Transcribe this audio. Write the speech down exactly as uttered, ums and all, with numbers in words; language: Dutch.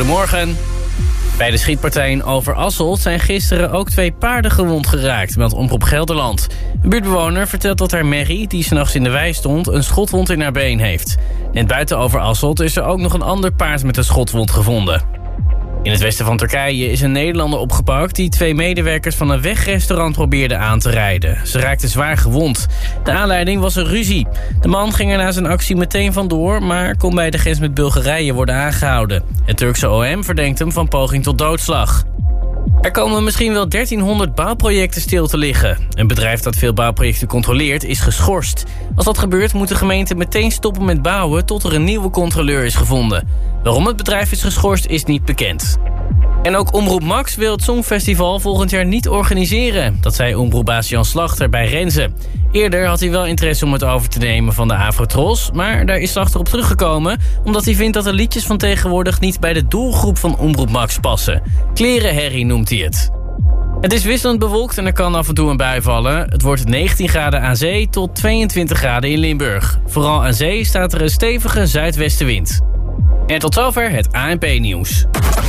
Goedemorgen. Bij de schietpartij in Overasselt zijn gisteren ook twee paarden gewond geraakt, meldt Omroep Gelderland. Een buurtbewoner vertelt dat haar merrie, die 's nachts in de wei stond, een schotwond in haar been heeft. Net buiten Overasselt is er ook nog een ander paard met een schotwond gevonden. In het westen van Turkije is een Nederlander opgepakt die twee medewerkers van een wegrestaurant probeerde aan te rijden. Ze raakten zwaar gewond. De aanleiding was een ruzie. De man ging er na zijn actie meteen vandoor, maar kon bij de grens met Bulgarije worden aangehouden. Het Turkse O M verdenkt hem van poging tot doodslag. Er komen misschien wel dertienhonderd bouwprojecten stil te liggen. Een bedrijf dat veel bouwprojecten controleert is geschorst. Als dat gebeurt moet de gemeente meteen stoppen met bouwen tot er een nieuwe controleur is gevonden. Waarom het bedrijf is geschorst is niet bekend. En ook Omroep Max wil het Songfestival volgend jaar niet organiseren. Dat zei omroepbaas Jan Slachter bij Renze. Eerder had hij wel interesse om het over te nemen van de Afrotros, maar daar is Slachter op teruggekomen omdat hij vindt dat de liedjes van tegenwoordig niet bij de doelgroep van Omroep Max passen. Klerenherrie noemt hij het. Het is wisselend bewolkt en er kan af en toe een bui vallen. Het wordt negentien graden aan zee tot tweeëntwintig graden in Limburg. Vooral aan zee staat er een stevige zuidwestenwind. En tot zover het A N P-nieuws.